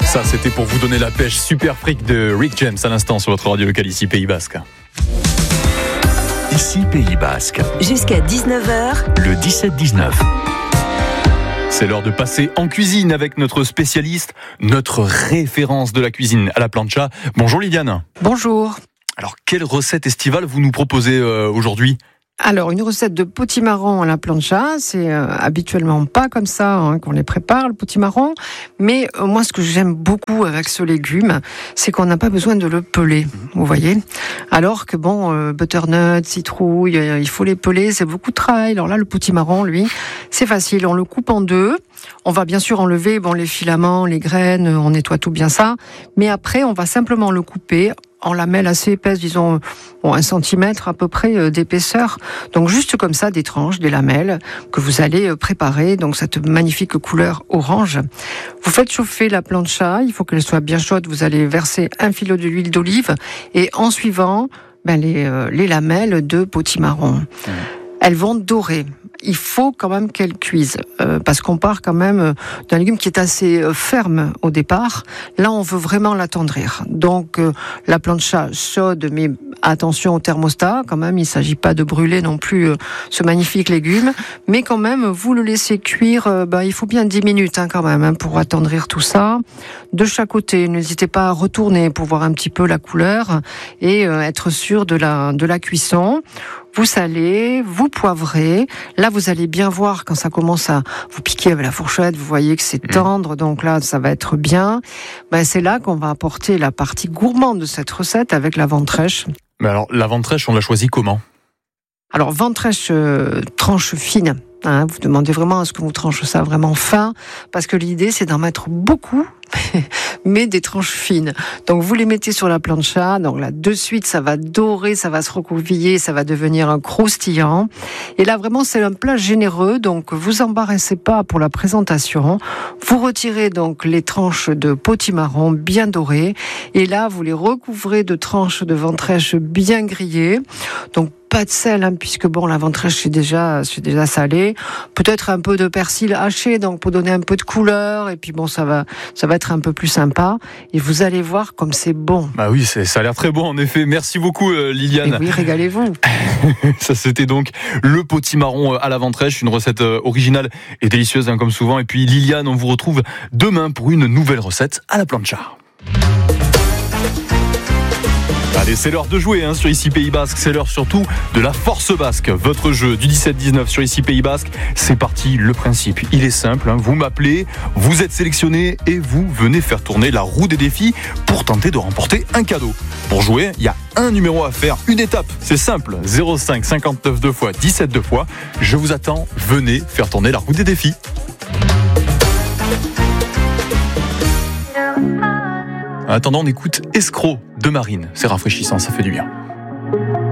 Ça, c'était pour vous donner la pêche. Super Freak de Rick James à l'instant sur votre radio locale ici Pays Basque. Ici Pays Basque. Jusqu'à 19h. Le 17-19. C'est l'heure de passer en cuisine avec notre spécialiste, notre référence de la cuisine à la plancha. Bonjour Liliane. Bonjour. Alors, quelle recette estivale vous nous proposez aujourd'hui ? Alors, une recette de potimarron à la plancha, c'est habituellement pas comme ça qu'on les prépare, le potimarron. Mais moi, ce que j'aime beaucoup avec ce légume, c'est qu'on n'a pas besoin de le peler, vous voyez. Alors que butternut, citrouille, il faut les peler, c'est beaucoup de travail. Alors là, le potimarron, lui, c'est facile. On le coupe en deux. On va bien sûr enlever les filaments, les graines, on nettoie tout bien ça. Mais après, on va simplement le couper en lamelles assez épaisses, disons 1 centimètre à peu près d'épaisseur. Donc juste comme ça, des tranches, des lamelles que vous allez préparer. Donc cette magnifique couleur orange. Vous faites chauffer la plancha, il faut qu'elle soit bien chaude. Vous allez verser un filet d'huile d'olive et en suivant les lamelles de potimarron. Elles vont dorer. Il faut quand même qu'elles cuisent, parce qu'on part quand même d'un légume qui est assez ferme au départ. Là, on veut vraiment l'attendrir. Donc, la plancha chaude, mais attention au thermostat, quand même, il ne s'agit pas de brûler non plus ce magnifique légume, mais quand même, vous le laissez cuire, il faut bien 10 minutes quand même, pour attendrir tout ça. De chaque côté, n'hésitez pas à retourner pour voir un petit peu la couleur et être sûr de la cuisson. Vous salez, vous poivrez. Là, vous allez bien voir quand ça commence à vous piquer avec la fourchette. Vous voyez que c'est tendre, donc là, ça va être bien. C'est là qu'on va apporter la partie gourmande de cette recette avec la ventrèche. Mais alors, la ventrèche, on l'a choisie comment ? Alors, ventrèche tranche fine. Vous demandez vraiment à ce que vous tranchez ça vraiment fin, parce que l'idée, c'est d'en mettre beaucoup, mais des tranches fines. Donc, vous les mettez sur la plancha. Donc là, de suite, ça va dorer, ça va se recouviller, ça va devenir un croustillant. Et là, vraiment, c'est un plat généreux. Donc, vous embarrassez pas pour la présentation. Vous retirez donc les tranches de potimarron bien dorées. Et là, vous les recouvrez de tranches de ventrèche bien grillées. Donc, pas de sel, puisque la ventrèche c'est déjà salé. Peut-être un peu de persil haché, donc pour donner un peu de couleur. Et puis ça va être un peu plus sympa. Et vous allez voir comme c'est bon. Bah oui, ça a l'air très bon en effet. Merci beaucoup Liliane. Et oui, régalez-vous. Ça c'était donc le potimarron à la ventrèche, une recette originale et délicieuse comme souvent. Et puis Liliane, on vous retrouve demain pour une nouvelle recette à la plancha. Allez, c'est l'heure de jouer sur Ici Pays Basque, c'est l'heure surtout de la force basque. Votre jeu du 17-19 sur Ici Pays Basque, c'est parti, le principe, il est simple, vous m'appelez, vous êtes sélectionné et vous venez faire tourner la roue des défis pour tenter de remporter un cadeau. Pour jouer, il y a un numéro à faire, une étape, c'est simple, 05 59 2 fois 17 2 fois. Je vous attends, venez faire tourner la roue des défis. En attendant, on écoute Escroc de Marine. C'est rafraîchissant, ça fait du bien.